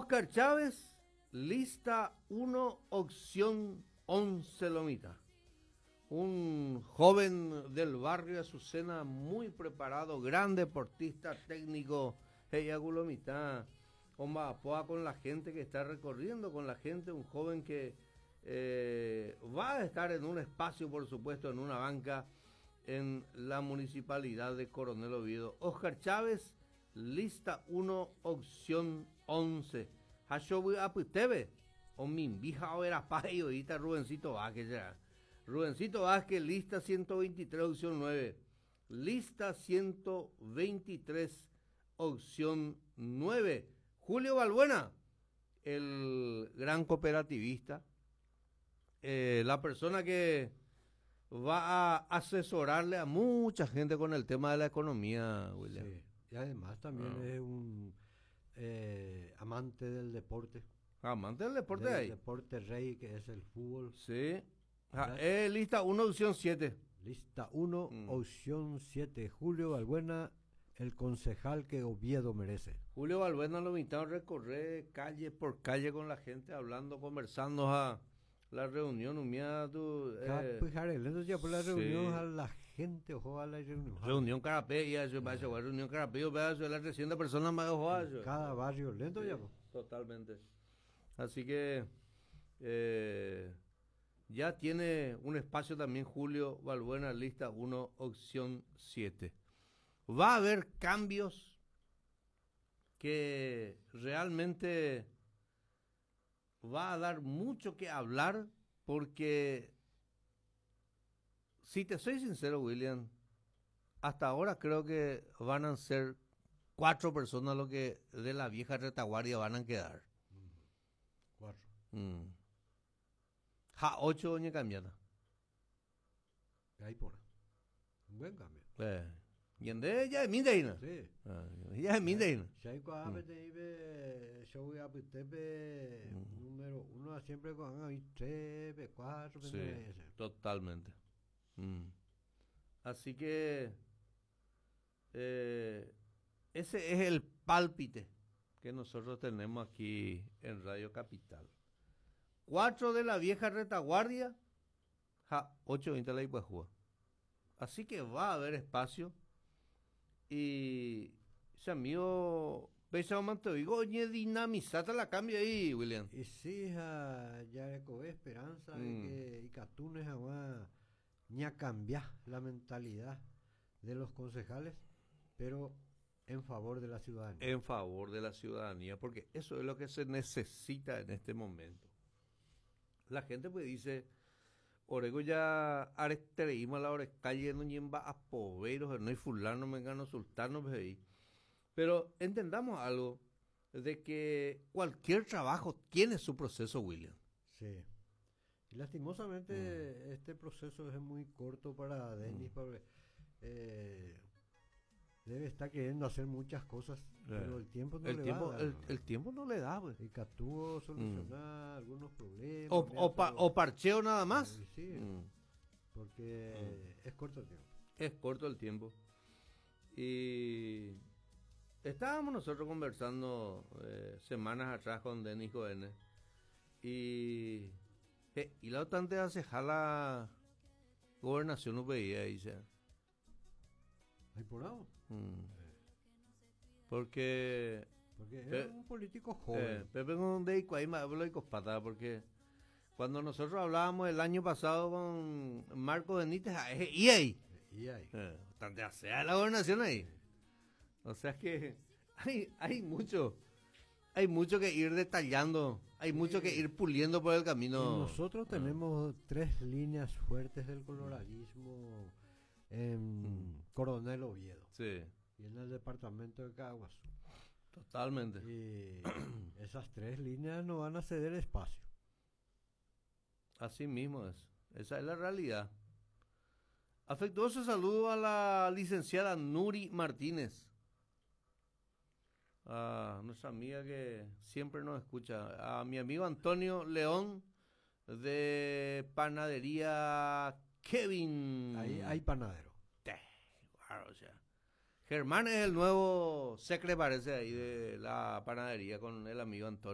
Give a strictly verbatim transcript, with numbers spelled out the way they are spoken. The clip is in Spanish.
Oscar Chávez, lista uno, opción once Lomita. Un joven del barrio de Azucena, muy preparado, gran deportista, técnico, ella Gulomita, Ombapoa con la gente que está recorriendo, con la gente, un joven que eh, va a estar en un espacio, por supuesto, en una banca en la municipalidad de Coronel Oviedo. Oscar Chávez, lista uno, opción once. Hashobu Aputebe, o Mimbija o Erapay, ahorita Rubencito Vázquez ya. Rubencito Vázquez, lista ciento veintitrés, opción nueve. Lista ciento veintitrés, opción nueve. Julio Balbuena, el gran cooperativista, eh, la persona que va a asesorarle a mucha gente con el tema de la economía, William. Sí, y además también Ah. es un eh, amante del deporte. Amante del deporte del ahí. deporte rey que es el fútbol. Sí. Ah, ¿Verdad? eh, lista uno, opción siete. Lista uno, Mm. opción siete. Julio Balbuena, el concejal que Oviedo merece. Julio Balbuena lo invitaron a recorrer calle por calle con la gente, hablando, conversando a la reunión. Humía, tu, eh, Entonces ya por la sí. reunión a la gente, ojo a la reunión. reunión Carapé, y eso, va a ser reunión Carapé, yo veo eso, la trescientas personas más ojo a eso. Cada barrio lento Sí, ya. po. totalmente. Así que eh, ya tiene un espacio también Julio Balbuena, lista uno, opción siete. Va a haber cambios que realmente va a dar mucho que hablar, porque si te soy sincero, William, hasta ahora creo que van a ser cuatro personas los que de la vieja retaguardia van a quedar. Cuatro. Mm. Ja, ocho doña cambiada. Ahí por. Un buen cambio. Eh. Y en de ella es Mindeina. Sí. Ah, ella es Mindeina. Shaiko Abe te ibe, yo voy a Pitepe, Mm. número uno siempre con ahí tres, cuatro, Sí, totalmente. Mm. Así que eh, ese es el pálpite que nosotros tenemos aquí en Radio Capital. Cuatro de la vieja retaguardia, ja, ocho veinte la Ipajúa. Así que va a haber espacio. Y ese amigo Pesa Mantevigo, oye, dinamizata la cambio ahí, William. Y sí, ja, ya recobé esperanza Mm. de que Icatunes jamás ni a cambiar la mentalidad de los concejales, pero en favor de la ciudadanía. En favor de la ciudadanía, porque eso es lo que se necesita en este momento. La gente pues dice, Orego ya arestereímos a la hora calle no yemba a poveros, no hay fulano, me gano sultano, pues ahí. Pero entendamos algo, de que cualquier trabajo tiene su proceso, William. Sí. Y lastimosamente Mm. este proceso es muy corto para Denis, Mm. porque eh, debe estar queriendo hacer muchas cosas, pero el tiempo no el le tiempo, va a dar, el, ¿no? el tiempo no le da, pues. Y Catuvo solucionar algunos problemas. O, mira, o, pa- pero- o parcheo nada más. Sí, sí, Mm. porque es corto el tiempo. Es corto el tiempo. Y estábamos nosotros conversando eh, semanas atrás con Denis Goene. Y, eh, y la OTAN te hace jala gobernación U P I, dice. ¿Hay por algo? Mm. Porque Porque Pe- es un político eh, joven. Pepe con de Icuay me habló de Cospata, porque cuando nosotros hablábamos el año pasado con Marco Benítez, ah, es E A. Y ahí. Eh, bastante hacia la gobernación ahí. O sea que hay, hay mucho, hay mucho que ir detallando, hay mucho que ir puliendo por el Y camino. nosotros Ah. tenemos tres líneas fuertes del coloradismo en Mm. Coronel Oviedo Sí, y en el departamento de Caguas. totalmente. Y esas tres líneas no van a ceder espacio. Así mismo es. Esa es la realidad. Afectuoso saludo a la licenciada Nuri Martínez, a nuestra amiga que siempre nos escucha, a mi amigo Antonio León de Panadería Kevin. Ahí hay panadero. Te, claro, o sea, Germán es el nuevo secre, parece, ahí de la panadería con el amigo Antonio.